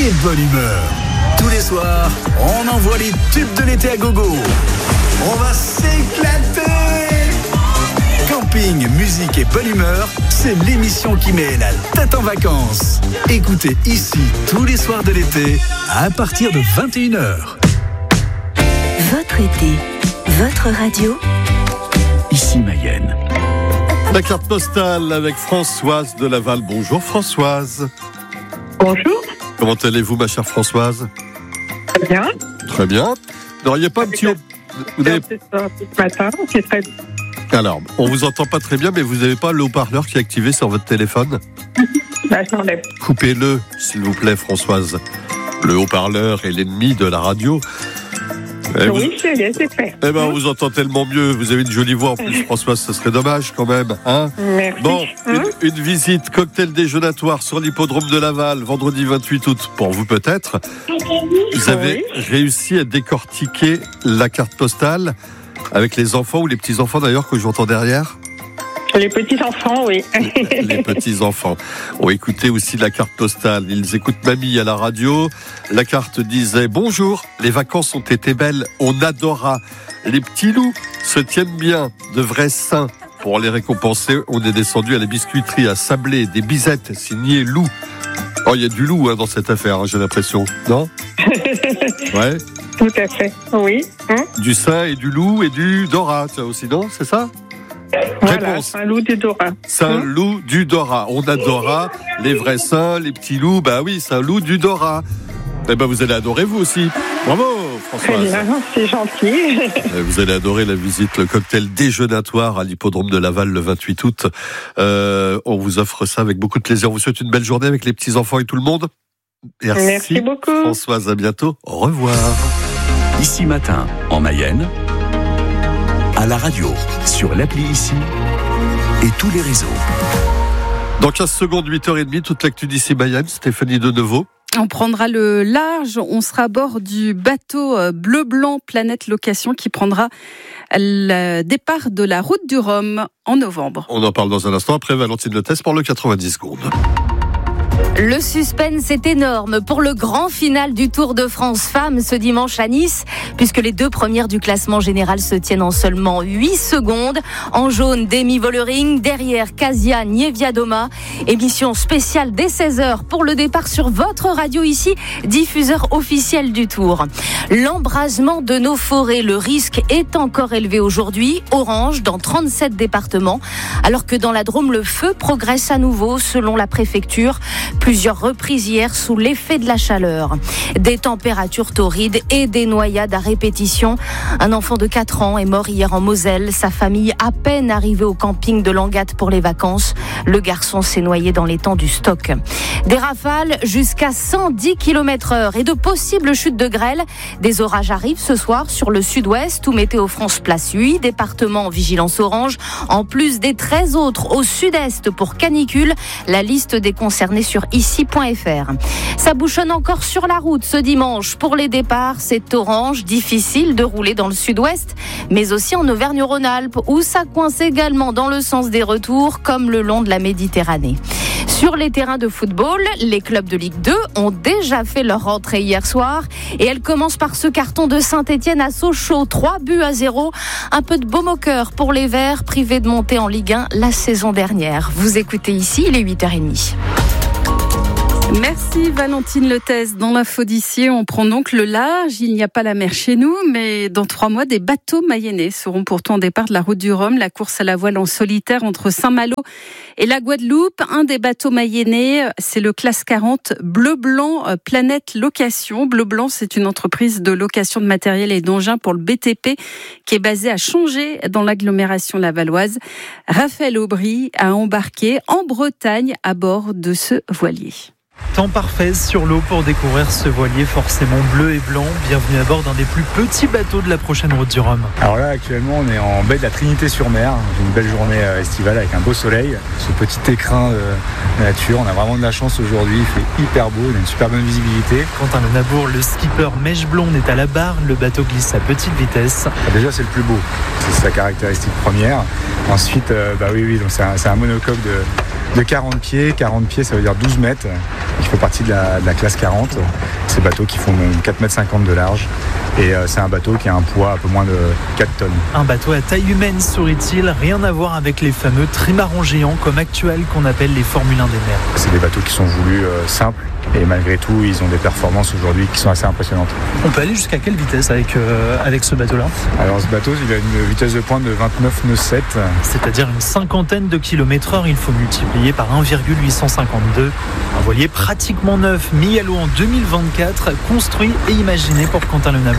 et bonne humeur. Tous les soirs, on envoie les tubes de l'été à gogo. On va s'éclater. Camping, musique et bonne humeur, c'est l'émission qui met la tête en vacances. Écoutez ici tous les soirs de l'été à partir de 21h. Votre été, votre radio. Ici Mayenne. La carte postale avec Françoise de Laval. Bonjour Françoise. Bonjour. Comment allez-vous ma chère Françoise ? Très bien. Très bien. N'auriez pas un petit... Vous avez... Ce matin, c'est très bien. Alors, on vous entend pas très bien, mais vous n'avez pas le haut-parleur qui est activé sur votre téléphone ? Je l'enlève. Coupez-le, s'il vous plaît, Françoise. Le haut-parleur est l'ennemi de la radio. Oui, c'est fait. Eh ben, on vous entend tellement mieux. Vous avez une jolie voix en plus, Françoise. Ça serait dommage quand même, hein ? Merci. Bon, une visite cocktail déjeunatoire sur l'hippodrome de Laval, vendredi 28 août, pour vous peut-être. Vous avez réussi à décortiquer la carte postale avec les enfants ou les petits-enfants d'ailleurs que j'entends derrière. Les petits-enfants, oui. Les petits-enfants ont écouté aussi la carte postale. Ils écoutent mamie à la radio. La carte disait « Bonjour, les vacances ont été belles, on adora. Les petits loups se tiennent bien, de vrais saints. Pour les récompenser, on est descendu à la biscuiterie à Sablé, des bisettes signées loup. » Oh, il y a du loup dans cette affaire, j'ai l'impression. Non ? Ouais. Tout à fait, oui. Du saint et du loup et du Dora, tu as aussi, non ? C'est ça ? Voilà, Réponse. Saint-Loup du Dora. Saint-Loup du Dora. On adora les vrais saints, les petits loups. Bah oui, Saint-Loup du Dora. Eh ben, vous allez adorer vous aussi. Bravo, Françoise. Très bien, c'est gentil. Vous allez adorer la visite, le cocktail déjeunatoire à l'hippodrome de Laval le 28 août. On vous offre ça avec beaucoup de plaisir. On vous souhaite une belle journée avec les petits-enfants et tout le monde. Merci beaucoup. Françoise, à bientôt. Au revoir. Ici Matin, en Mayenne, à la radio, sur l'appli Ici et tous les réseaux. Dans 15 secondes, 8h30, toute l'actu d'Ici Mayenne, Stéphanie Denevaux. On prendra le large, on sera à bord du bateau bleu-blanc Planète Location qui prendra le départ de la route du Rhum en novembre. On en parle dans un instant après Valentine Le Test pour le 90 secondes. Le suspense est énorme pour le grand final du Tour de France Femmes ce dimanche à Nice, puisque les deux premières du classement général se tiennent en seulement 8 secondes. En jaune, Demi Vollering, derrière Kasia Niewiadoma. Émission spéciale dès 16h pour le départ sur votre radio ici, diffuseur officiel du Tour. L'embrasement de nos forêts, le risque est encore élevé aujourd'hui, orange dans 37 départements, alors que dans la Drôme, le feu progresse à nouveau selon la préfecture. Plusieurs reprises hier sous l'effet de la chaleur. Des températures torrides et des noyades à répétition. Un enfant de 4 ans est mort hier en Moselle. Sa famille à peine arrivée au camping de Langatte pour les vacances. Le garçon s'est noyé dans l'étang du Stock. Des rafales jusqu'à 110 km/h et de possibles chutes de grêle. Des orages arrivent ce soir sur le sud-ouest où Météo France place 8 départements en vigilance orange. En plus des 13 autres au sud-est pour canicule. La liste des concernés sur ici.fr. Ça bouchonne encore sur la route ce dimanche. Pour les départs, c'est orange, difficile de rouler dans le sud-ouest, mais aussi en Auvergne-Rhône-Alpes, où ça coince également dans le sens des retours, comme le long de la Méditerranée. Sur les terrains de football, les clubs de Ligue 2 ont déjà fait leur rentrée hier soir et elle commence par ce carton de Saint-Etienne à Sochaux, 3-0. Un peu de baume au cœur pour les Verts, privés de monter en Ligue 1 la saison dernière. Vous écoutez ici, il est 8h30. Merci Valentine Le Test. Dans l'info d'ici, on prend donc le large. Il n'y a pas la mer chez nous, mais dans 3 mois, des bateaux mayennais seront pourtant au départ de la route du Rhum, la course à la voile en solitaire entre Saint-Malo et la Guadeloupe. Un des bateaux mayennais, c'est le Classe 40 Bleu-Blanc Planète Location. Bleu-Blanc, c'est une entreprise de location de matériel et d'engins pour le BTP qui est basée à Chongé dans l'agglomération lavalloise. Raphaël Aubry a embarqué en Bretagne à bord de ce voilier. Temps parfait sur l'eau pour découvrir ce voilier forcément bleu et blanc. Bienvenue à bord d'un des plus petits bateaux de la prochaine route du Rhum. Alors là, actuellement, on est en baie de la Trinité-sur-Mer. J'ai une belle journée estivale avec un beau soleil. Ce petit écrin de nature, on a vraiment de la chance aujourd'hui. Il fait hyper beau, on a une super bonne visibilité. Quentin Le Nabour, le skipper Mèche Blonde, est à la barre. Le bateau glisse à petite vitesse. Déjà, c'est le plus beau. C'est sa caractéristique première. Ensuite, donc c'est un monocoque de 40 pieds. 40 pieds, ça veut dire 12 mètres. Il fait partie de la classe 40. Ces bateaux qui font 4,50 mètres de large. Et c'est un bateau qui a un poids un peu moins de 4 tonnes. Un bateau à taille humaine, sourit-il, rien à voir avec les fameux trimarans géants comme actuels qu'on appelle les Formule 1 des mers. C'est des bateaux qui sont voulus simples et malgré tout, ils ont des performances aujourd'hui qui sont assez impressionnantes. On peut aller jusqu'à quelle vitesse avec ce bateau-là ? Alors ce bateau, il a une vitesse de pointe de 29 nœuds 7. C'est-à-dire une cinquantaine de km/h, il faut multiplier par 1,852. Un voilier pratiquement neuf, mis à l'eau en 2024, construit et imaginé pour Quentin Le Nabour.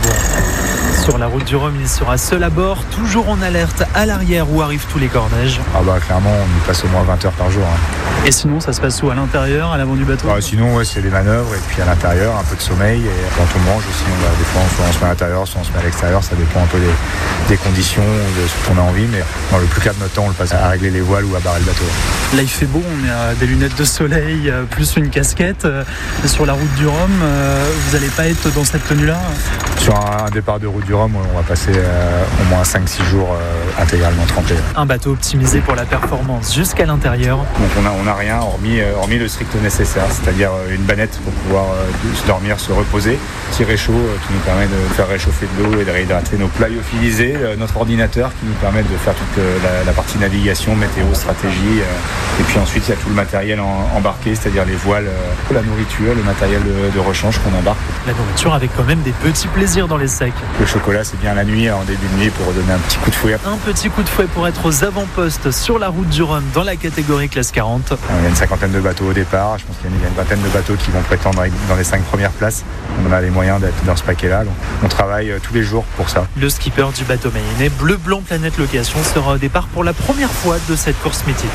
Sur la route du Rhum, il sera seul à bord, toujours en alerte à l'arrière où arrivent tous les cordages. Ah bah clairement, on y passe au moins 20 heures par jour. Et sinon, ça se passe où ? À l'intérieur, à l'avant du bateau ? Sinon, c'est des manœuvres et puis à l'intérieur, un peu de sommeil. Et quand on mange aussi, des fois, soit on se met à l'intérieur, soit on se met à l'extérieur. Ça dépend un peu des conditions, de ce qu'on a envie. Mais le plus clair de notre temps, on le passe à régler les voiles ou à barrer le bateau. Là, il fait beau, on est à des lunettes de soleil, plus une casquette. Sur la route du Rhum, vous n'allez pas être dans cette tenue-là ? Sur un départ de route du Rhum, on va passer au moins 5-6 jours intégralement trempé. Un bateau optimisé pour la performance jusqu'à l'intérieur. Donc on n'a rien hormis le strict nécessaire, c'est-à-dire une bannette pour pouvoir se dormir, se reposer, petit réchaud qui nous permet de faire réchauffer de l'eau et de réhydrater nos plats lyophilisés, notre ordinateur qui nous permet de faire toute la partie navigation, météo, stratégie, et puis ensuite il y a tout le matériel embarqué, c'est-à-dire les voiles, la nourriture, le matériel de rechange qu'on embarque. La nourriture avec quand même des petits plaisirs dans les sacs. Le chocolat, c'est bien la nuit, en début de nuit, pour donner un petit coup de fouet. Un petit coup de fouet pour être aux avant-postes sur la route du Rhum dans la catégorie classe 40. Il y a une cinquantaine de bateaux au départ. Je pense qu'il y a une vingtaine de bateaux qui vont prétendre dans les 5 premières places. On a les moyens d'être dans ce paquet-là. Donc on travaille tous les jours pour ça. Le skipper du bateau mayennais Bleu Blanc Planète Location sera au départ pour la première fois de cette course mythique.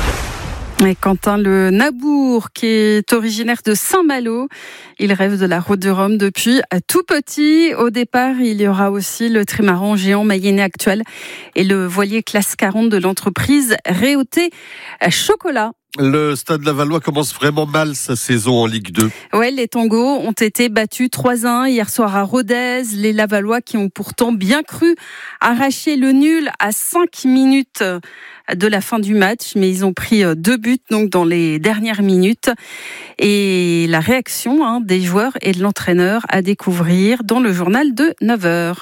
Et Quentin Le Nabour, qui est originaire de Saint-Malo, il rêve de la route du Rhum depuis tout petit. Au départ, il y aura aussi le trimaran géant mayennais actuel et le voilier classe 40 de l'entreprise Réauté Chocolat. Le Stade Lavallois commence vraiment mal sa saison en Ligue 2. Ouais, les Tangos ont été battus 3-1 hier soir à Rodez. Les Lavallois qui ont pourtant bien cru arracher le nul à 5 minutes de la fin du match, mais ils ont pris 2 buts donc dans les dernières minutes. Et la réaction des joueurs et de l'entraîneur à découvrir dans le journal de 9h.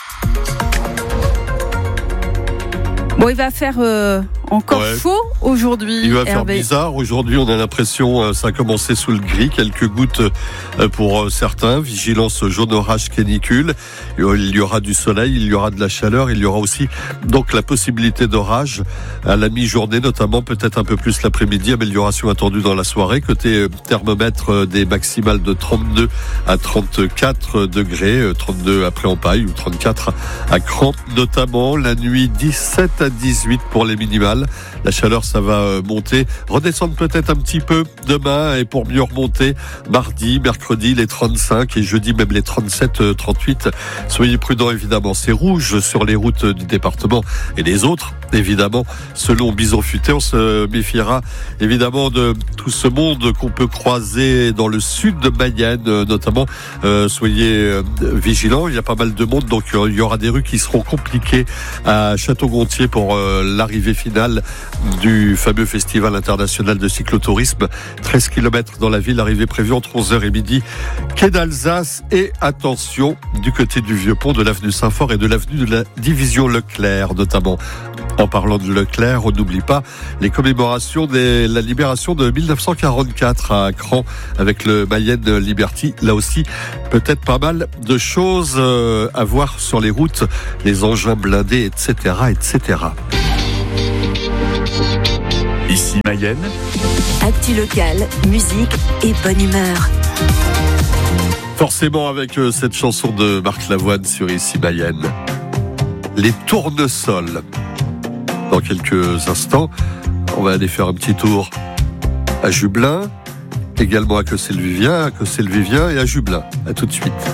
Bon, il va faire encore chaud aujourd'hui. Il va faire bizarre. Aujourd'hui, on a l'impression, ça a commencé sous le gris. Quelques gouttes pour certains. Vigilance jaune orage canicule. Il y aura du soleil, il y aura de la chaleur. Il y aura aussi donc la possibilité d'orage à la mi-journée, notamment peut-être un peu plus l'après-midi. Amélioration attendue dans la soirée. Côté thermomètre, des maximales de 32 à 34 degrés. 32 après en paille ou 34 à Cran. Notamment la nuit 17 à 18 pour les minimales. La chaleur, ça va monter, redescendre peut-être un petit peu demain et pour mieux remonter mardi, mercredi, les 35 et jeudi même les 37, 38. Soyez prudents évidemment. C'est rouge sur les routes du département et les autres, évidemment, selon Bison Futé. On se méfiera évidemment de tout ce monde qu'on peut croiser dans le sud de Mayenne, notamment. Soyez vigilants. Il y a pas mal de monde, donc il y aura des rues qui seront compliquées à Château-Gontier pour l'arrivée finale du fameux festival international de cyclotourisme. 13 km dans la ville, arrivée prévue entre 11h et midi. Quai d'Alsace et attention du côté du Vieux-Pont, de l'avenue Saint-Fort et de l'avenue de la Division Leclerc notamment. En parlant de Leclerc, on n'oublie pas les commémorations de la libération de 1944 à Cran avec le Mayenne Liberty. Là aussi, peut-être pas mal de choses à voir sur les routes, les engins blindés, etc., etc. Ici Mayenne. Actu locale, musique et bonne humeur. Forcément avec cette chanson de Marc Lavoine sur Ici Mayenne. Les tournesols. Dans quelques instants, on va aller faire un petit tour à Jublain, également à Cossé-le-Vivien et à Jublain. À tout de suite.